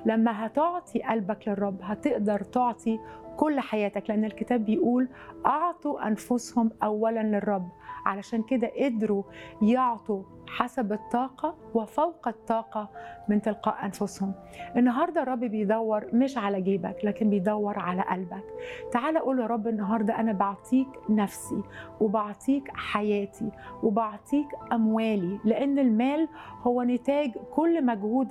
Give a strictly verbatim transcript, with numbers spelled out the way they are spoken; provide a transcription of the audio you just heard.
لما هتعطي قلبك للرب هتقدر تعطي كل حياتك، لأن الكتاب بيقول أعطوا أنفسهم أولا للرب. علشان كده قدروا يعطوا حسب الطاقة وفوق الطاقة من تلقاء أنفسهم. النهاردة الرب بيدور مش على جيبك لكن بيدور على قلبك. تعال قول يا رب النهاردة أنا بعطيك نفسي وبعطيك حياتي وبعطيك أموالي، لأن المال هو نتاج كل مجهود